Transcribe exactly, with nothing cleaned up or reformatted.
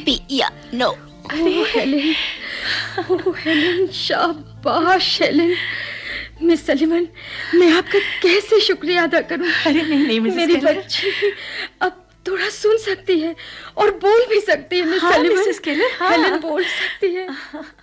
P या no? ओह Helen, ओह Helen, शाबाश Helen. Miss Sleeman, मैं आपका कैसे शुक्रिया अदा करूं? अरे नहीं नहीं मिसेस मेरी केलर, बच्ची अब थोड़ा सुन सकती है और बोल भी सकती है। मिस हाँ, सलीमन, मिसेस केलर, हाँ। हेलेन बोल सकती है।